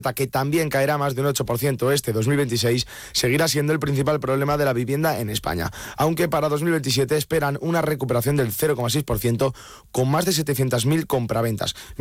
que también caerá más de un 8% este 2026, seguirá siendo el principal problema de la vivienda en España, aunque para 2027 esperan una recuperación del 0,6% con más de 700.000 compraventas.